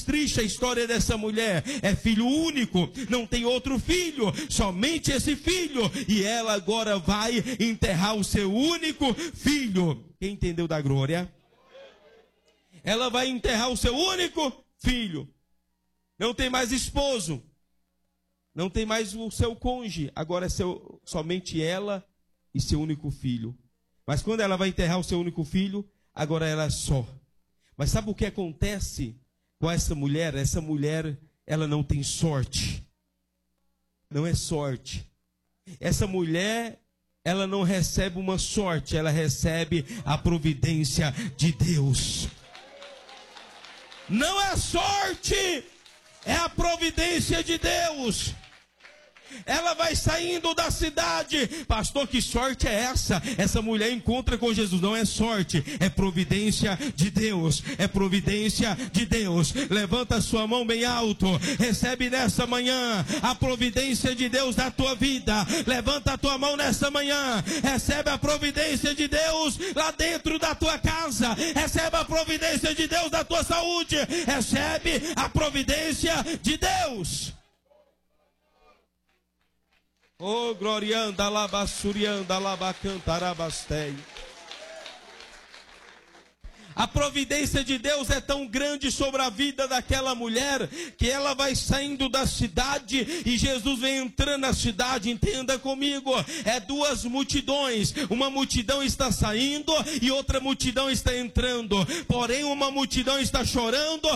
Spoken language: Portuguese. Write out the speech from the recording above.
mais triste a história dessa mulher. É filho único, não tem outro filho, somente esse filho. E ela agora vai enterrar o seu único filho. Quem entendeu da glória? Ela vai enterrar o seu único filho. Não tem mais esposo. Não tem mais o seu cônjuge. Agora é somente ela e seu único filho. Mas quando ela vai enterrar o seu único filho, agora ela é só. Mas sabe o que acontece com essa mulher? Essa mulher, ela não tem sorte. Não é sorte. Essa mulher, ela não recebe uma sorte, ela recebe a providência de Deus. Não é sorte, é a providência de Deus. Ela vai saindo da cidade. Pastor, que sorte é essa? Essa mulher encontra com Jesus. Não é sorte, é providência de Deus. É providência de Deus. Levanta a sua mão bem alto. Recebe nessa manhã a providência de Deus na tua vida. Levanta a tua mão nessa manhã. Recebe a providência de Deus lá dentro da tua casa. Recebe a providência de Deus na tua saúde. Recebe a providência de Deus. Oh, glorianda, alabassurianda, alabacantarabastei. A providência de Deus é tão grande sobre a vida daquela mulher, que ela vai saindo da cidade e Jesus vem entrando na cidade. Entenda comigo, é duas multidões. Uma multidão está saindo e outra multidão está entrando. Porém, uma multidão está chorando